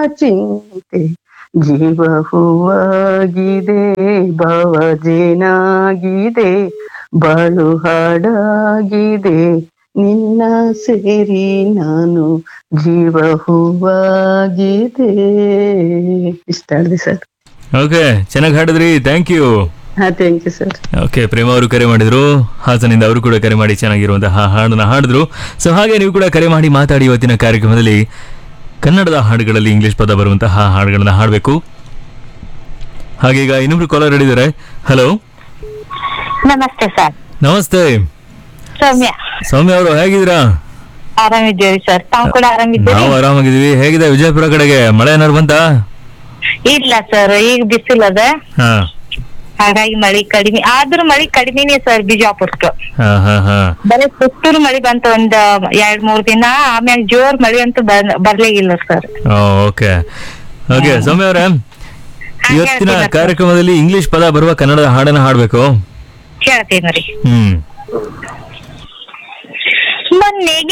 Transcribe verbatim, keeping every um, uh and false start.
ಚಿಂತೆ ಜೀವ ಹೂವಾಗಿದೆ ಭಾವಜೇನಾಗಿದೆ ಬಾಳು ಹಾಡಾಗಿದೆ ನಿನ್ನ ಸೇರಿ ನಾನು ಜೀವ ಹೂವಾಗಿದೆ. ಇಷ್ಟ ಆಡಿದೆ ಸರ್. ಓಕೆ, ಚೆನ್ನಾಗಿ ಹಾಡಿದ್ರಿ, ಥ್ಯಾಂಕ್ ಯು. ಹಾ ಥ್ಯಾಂಕ್ ಯು ಸರ್. ಓಕೆ, ಪ್ರೇಮ ಅವರು ಕರೆ ಮಾಡಿದ್ರು ಹಾಸನಿಂದ, ಅವರು ಕೂಡ ಕರೆ ಮಾಡಿ ಚೆನ್ನಾಗಿರುವಂತಹ ಹಾಡನ್ನ ಹಾಡಿದ್ರು. ಸೊ ಹಾಗೆ ನೀವು ಕೂಡ ಕರೆ ಮಾಡಿ ಮಾತಾಡಿ ಇವತ್ತಿನ ಕಾರ್ಯಕ್ರಮದಲ್ಲಿ ಕನ್ನಡದ ಹಾಡುಗಳಲ್ಲಿ ಇಂಗ್ಲಿಷ್ ಪದ ಬರುವಂತಹ ಹಾಡುಗಳನ್ನ ಹಾಡಬೇಕು. ಹಾಗೆ ಈಗ ಇನ್ನೊಬ್ರು ಕಾಲರ್ ಹಿಡಿದಾರೆ. ಹಲೋ, ನಮಸ್ತೆ ಸರ್. ನಮಸ್ತೆ ಸೌಮ್ಯ. ಸೌಮ್ಯ ಅವರು ಹೇಗಿದ್ದೀರಾ? ಆರಾಮಿದ್ದೀವಿ ಸರ್, ತಾವು ಕೂಡ ಆರಾಮಿದ್ದೀರಿ? ನಾವು ಆರಾಮಾಗಿದ್ದೀವಿ. ಹೇಗಿದೆ ವಿಜಯಪುರ ಕಡೆಗೆ ಮಳೆ ಏನಾರು ಬಂತಾ? ಇಲ್ಲ ಸರ್, ಈಗ ಬಿಸಿಲದ, ಹಾ ಹಾಗಾಗಿ ಮಳಿ ಕಡಿಮೆ, ಆದ್ರೂ ಮಳಿ ಕಡಿಮೆನೆ ಸರ್ ಬಿಜಾಪುರಕ್ಕೆ. ಹಾ ಹಾ ಹಾ ಬರೀ ಸುತ್ತೂರು ಮಳಿ ಬಂತ ಒಂದ್ ಎರಡ್ ಮೂರ್ ದಿನ, ಆಮ್ಯಾಗ ಜೋರ್ ಮಳಿ ಅಂತೂ ಬರ್ಲೇ ಇಲ್ಲ ಸರ್. ಓಕೆ ಓಕೆ ಸೌಮ್ಯ ಅವರೇ, ಇವತ್ತಿನ ಕಾರ್ಯಕ್ರಮದಲ್ಲಿ ಇಂಗ್ಲಿಷ್ ಪದ ಬರುವ ಕನ್ನಡದ ಹಾಡನ್ನ ಹಾಡ್ಬೇಕು. ಹೇಳ್ತೀನಿ ರೀ. ಹ್ಮ್ ಮೊನ್ನೆಗೆ